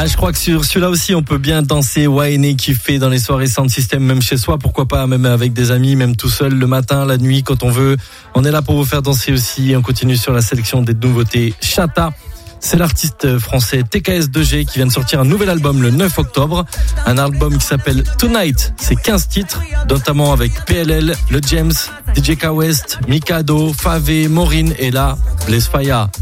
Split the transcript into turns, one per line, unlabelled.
Ah, je crois que sur celui-là aussi, on peut bien danser, whiner, kiffer dans les soirées sound system, même chez soi, pourquoi pas, même avec des amis, même tout seul, le matin, la nuit, quand on veut. On est là pour vous faire danser aussi. On continue sur la sélection des nouveautés. Chata, c'est l'artiste français TKS2G qui vient de sortir un nouvel album le 9 octobre. Un album qui s'appelle Tonight. C'est 15 titres, notamment avec PLL, le James, DJ K West, Mikado, Favé, Maureen et là, Blesfaya.